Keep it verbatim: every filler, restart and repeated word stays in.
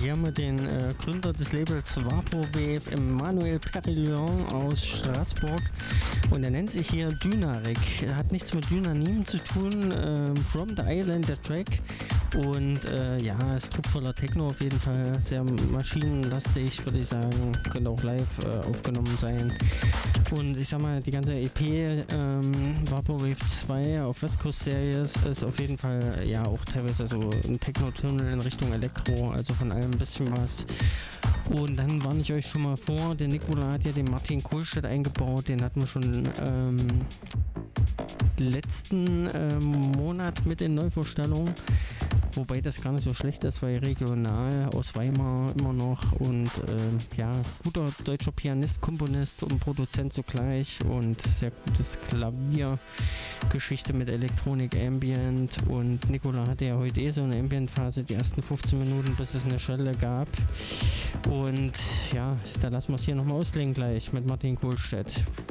hier mit den äh, Gründer des Labels Vaporwave, Emmanuel Perillon aus Straßburg. Und er nennt sich hier Dynaric. Er hat nichts mit Dynanim zu tun. Ähm, From the Island, der Track. Und äh, ja, es ist voller Techno auf jeden Fall. Sehr maschinenlastig, würde ich sagen. Könnte auch live äh, aufgenommen sein. Und ich sag mal, die ganze E P ähm, Vaporwave zwei auf West Coast Series ist auf jeden Fall ja auch teilweise so ein Techno-Tunnel in Richtung Elektro, also von allem ein bisschen was. Und dann warne ich euch schon mal vor, der Nikola hat ja den Martin Kohlstedt eingebaut, den hatten wir schon ähm, letzten ähm, Monat mit in Neuvorstellung. Wobei das gar nicht so schlecht ist, weil regional aus Weimar immer noch und äh, ja, guter deutscher Pianist, Komponist und Produzent zugleich und sehr gutes Klavier, Geschichte mit Elektronik, Ambient und Nikola hatte ja heute eh so eine Ambient-Phase, die ersten fünfzehn Minuten, bis es eine Schelle gab und ja, da lassen wir es hier nochmal auslegen gleich mit Martin Kohlstedt.